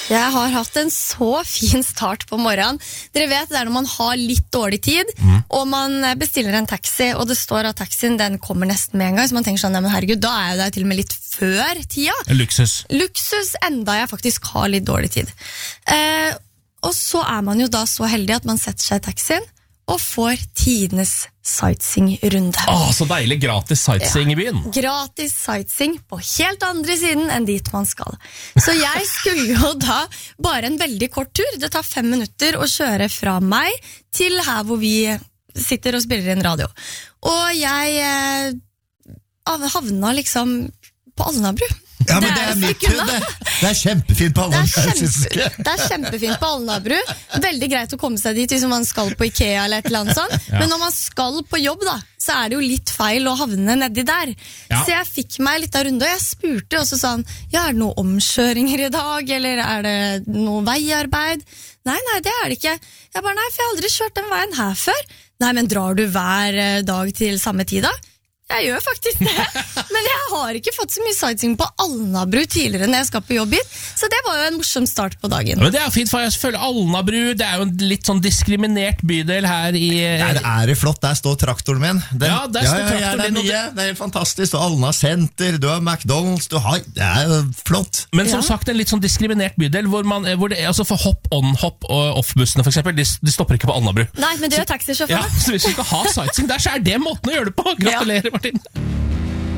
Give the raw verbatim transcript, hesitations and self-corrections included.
Jeg har hatt en så fin start på morgenen. Dere vet, det er når man har litt dårlig tid, mm. og man bestiller en taxi, og det står at taxien den kommer nesten med en gang, så man tenker sånn, ja, men herregud, da er jeg der til og med litt før tida. Luksus. Luksus, enda jeg faktisk har litt dårlig tid. Eh, og så er man jo da så heldig at man setter seg i taxien, og får tidenes sightseeing-runde. Åh, så deilig, gratis sightseeing ja. I byen. Gratis sightseeing på helt andre siden enn dit man skal. Så jeg skulle jo da bare en veldig kort tur. Det tar fem minutter å kjøre fra meg til her hvor vi sitter og spiller en radio. Og jeg eh, havna liksom på Alnabru. Ja, men det er, det er mitt det, det er kjempefint på Alnabru. Det er, kjempe, det er kjempefint på Alnabru. Veldig greit å komme seg dit hvis man skal på Ikea eller et eller annet sånt. Ja. Men når man skal på jobb da, så er det jo litt feil å havne nedi der. Ja. Så jeg fikk meg litt av runde, og jeg spurte også sånn, ja, er det noen omkjøringer i dag, eller er det noe veiarbeid? Nei, nei, det er det ikke. Jeg bare, nei, for jeg har aldri kjørt den veien her før. Nei, men drar du hver dag til samme tid da? Jeg gjør faktisk det, men jeg har ikke fått så mye sightseeing på Alnabru tidligere når jeg skal på jobb hit, så det var jo en morsom start på dagen. Men det er fint, for jeg føler Alnabru, det er jo en litt sånn diskriminert bydel her i... Der er det flott, der står traktoren min. Den, ja, der står ja, ja, traktoren ja, det er din. mye, det er fantastisk, og Alna Center, du har McDonald's, du har... Det er flott. Men som ja. Sagt, en litt sånn diskriminert bydel, hvor man, hvor det, altså for hopp-on, hopp-off-bussene for eksempel, de, de stopper ikke på Alnabru. Nei, men det gjør taxisjåføren. Ja, så hvis du skal ha sightseeing der, så er det måten å gjøre det på. Gratulerer, ja. Martin.